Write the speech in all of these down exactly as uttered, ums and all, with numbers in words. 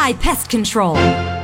I Pest Control.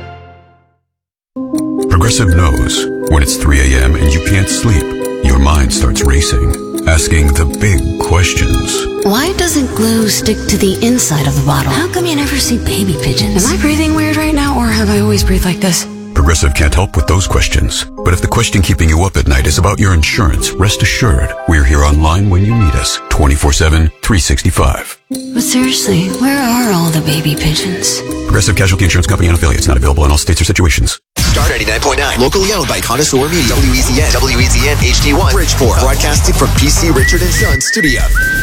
Progressive knows when it's three a.m. and you can't sleep, your mind starts racing, asking the big questions. Why doesn't glue stick to the inside of the bottle? How come you never see baby pigeons? Am I breathing weird right now, or have I always breathed like this? Progressive can't help with those questions. But if the question keeping you up at night is about your insurance, rest assured, we're here online when you need us, twenty-four seven, three sixty-five. But seriously, where are all the baby pigeons? Progressive Casualty Insurance Company and affiliates, not available in all states or situations. Star ninety-nine point nine, locally owned by Connoisseur Media, W E Z N, W E Z N H D one, Bridgeport, broadcasting from P C Richard and Son Studio.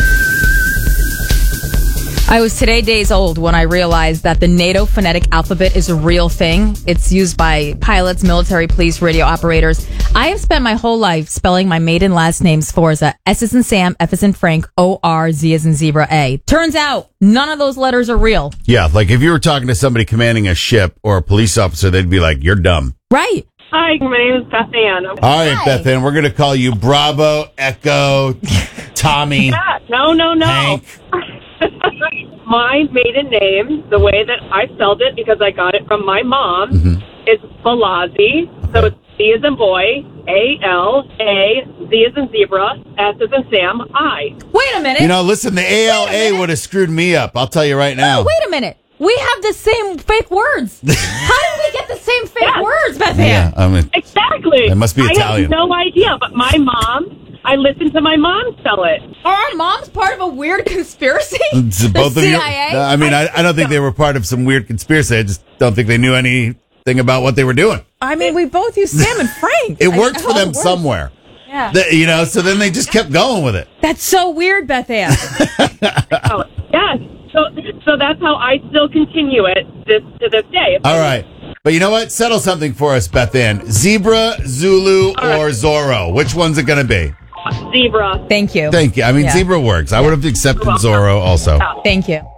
I was today days old when I realized that the NATO phonetic alphabet is a real thing. It's used by pilots, military, police, radio operators. I have spent my whole life spelling my maiden last name Sforza, S as in Sam, F as in Frank, O R, Z as in Zebra, A. Turns out none of those letters are real. Yeah, like if you were talking to somebody commanding a ship or a police officer, they'd be like, you're dumb. Right. Hi, my name is Beth Ann. All right, Hi. Beth Ann, we're going to call you Bravo, Echo, Tommy, yeah, no, no, no. Hank. My maiden name, the way that I spelled it, because I got it from my mom, Mm-hmm. is Balazzi. So it's B as in boy, A L A, Z as in zebra, S as in Sam, I. Wait a minute. You know, listen, the A L A would have screwed me up. I'll tell you right now. No, wait a minute. We have the same fake words. How did we get the same fake Yes. words, Beth Yeah, Ann? I mean, Exactly. It must be I Italian. have no idea, but my mom, I listened to my mom spell it. Are our moms part of a weird conspiracy? it's the both of C you. I A? No, I mean, I, I don't think they were part of some weird conspiracy. I just don't think they knew anything about what they were doing. I mean, we both use Sam and Frank. It I- worked for how them it works. somewhere. Yeah. The- you know, so then they just kept going with it. That's so weird, Beth Ann. Oh, yes. So, so that's how I still continue it this to this day. All right. But you know what? Settle something for us, Beth Ann. Zebra, Zulu, All right. or Zorro? Which one's it going to be? Zebra. Thank you. Thank you. I mean, Yeah. zebra works. I would have accepted You're welcome. Zorro also. Yeah. Thank you.